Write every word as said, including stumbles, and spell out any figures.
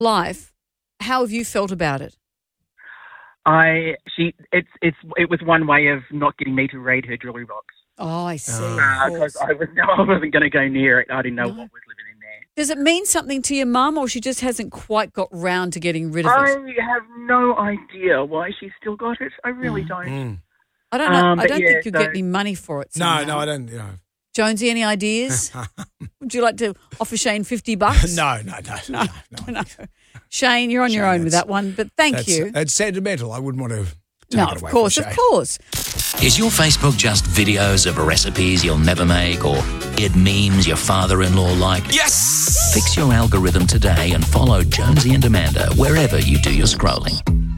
life, how have you felt about it? I she it's it's it was one way of not getting me to raid her jewellery box. Oh, I see. Because uh, I was no, I wasn't going to go near it. I didn't know no. what was living in there. Does it mean something to your mum, or she just hasn't quite got round to getting rid of I it? I have no idea why she's still got it. I really mm. don't. Mm. I don't know. Um, I don't yeah, think you'll so, get any money for it. Somehow. No, no, I don't. You know. Jonesy, any ideas? Would you like to offer Shane fifty bucks? no, no, no, no, no, no. Shane, you're on Shane, your own with that one, but thank that's, you. It's sentimental. I wouldn't want to take no, it away of course, from of Shane. course. Is your Facebook just videos of recipes you'll never make or weird memes your father-in-law liked? Yes! Fix your algorithm today and follow Jonesy and Amanda wherever you do your scrolling.